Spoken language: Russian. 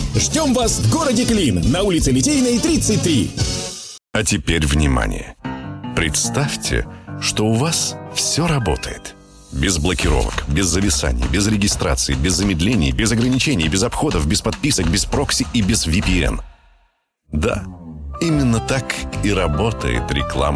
Ждем вас в городе Клин, на улице Литейной, 33. А теперь внимание. Представьте, что у вас все работает. Без блокировок, без зависаний, без регистрации, без замедлений, без ограничений, без обходов, без подписок, без прокси и без VPN. Да, именно так и работает реклама